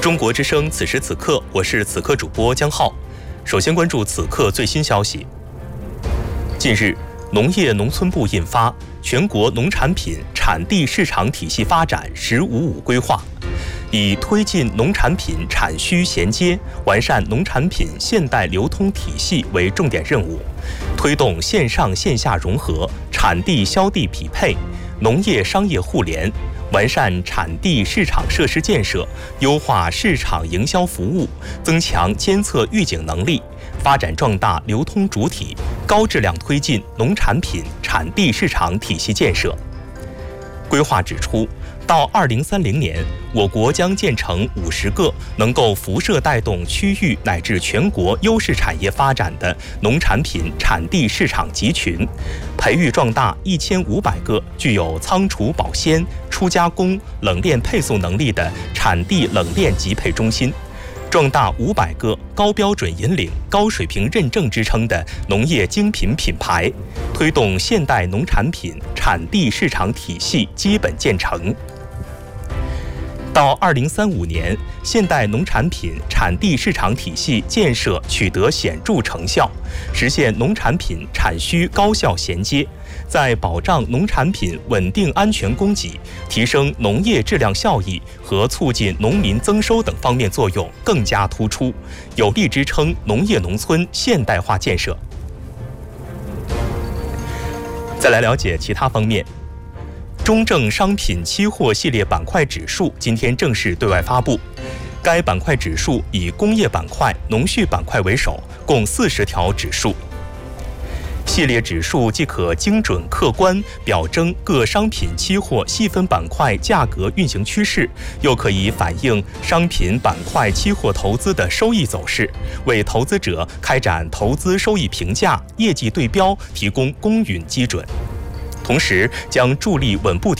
中国之声，此时此刻，我是此刻主播江浩。首先关注此刻最新消息。近日，农业农村部印发《全国农产品产地市场体系发展“十五五”规划》，以推进农产品产需衔接、完善农产品现代流通体系为重点任务，推动线上线下融合、产地销地匹配、农业商业互联，完善产地市场设施建设，优化市场营销服务，增强监测预警能力，发展壮大流通主体，高质量推进农产品产地市场体系建设。规划指出，到2030年，我国将建成50个能够辐射带动区域乃至全国优势产业发展的农产品产地市场集群，培育壮大1500个具有仓储保鲜、初加工、冷链配送能力的产地冷链集配中心，壮大500个高标准引领、高水平认证支撑的农业精品品牌，推动现代农产品产地市场体系基本建成。到2035年，现代农产品产地市场体系建设取得显著成效，实现农产品产需高效衔接，在保障农产品稳定安全供给、提升农业质量效益和促进农民增收等方面作用更加突出，有力支撑农业农村现代化建设。再来了解其他方面。中证商品期货系列板块指数今天正式对外发布，该板块指数以工业板块、农畜板块为首，共40条指数。系列指数既可精准客观表征各商品期货细分板块价格运行趋势，又可以反映商品板块期货投资的收益走势，为投资者开展投资收益评价、业绩对标提供公允基准，同时将助力稳步